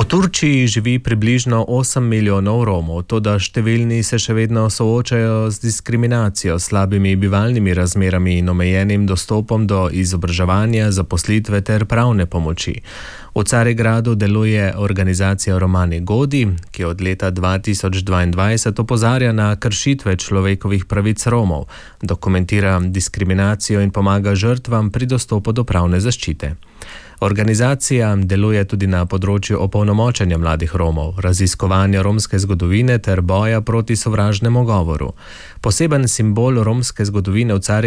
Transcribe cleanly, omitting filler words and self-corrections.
V Turčiji živi približno 8 milijonov Romov, toda številni se še vedno soočajo z diskriminacijo, slabimi bivalnimi razmerami in omejenim dostopom do izobraževanja, zaposlitve ter pravne pomoči. V Carigradu deluje organizacija Romani Godi, ki od leta 2022 opozarja na kršitve človekovih pravic Romov, dokumentira diskriminacijo in pomaga žrtvam pri dostopu do pravne zaščite. Organizacija deluje tudi na področju opolnomočenja mladih Romov, raziskovanja romske zgodovine ter boja proti sovražnemu govoru. Poseben simbol romske zgodovine v Carigradu